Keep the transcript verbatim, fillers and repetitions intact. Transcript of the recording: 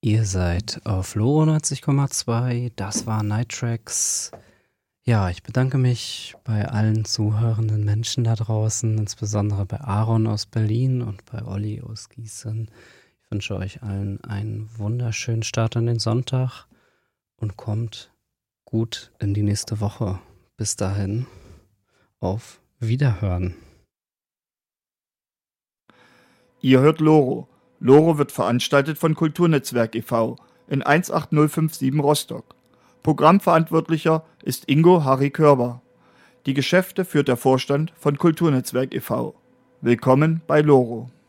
Ihr seid auf Loro neunzig Komma zwei, das war Night Tracks. Ja, ich bedanke mich bei allen zuhörenden Menschen da draußen, insbesondere bei Aaron aus Berlin und bei Olli aus Gießen. Ich wünsche euch allen einen wunderschönen Start an den Sonntag und kommt gut in die nächste Woche. Bis dahin, auf Wiederhören. Ihr hört Loro. Loro wird veranstaltet von Kulturnetzwerk e V in eins acht null fünf sieben Rostock. Programmverantwortlicher ist Ingo Harry Körber. Die Geschäfte führt der Vorstand von Kulturnetzwerk e V. Willkommen bei Loro.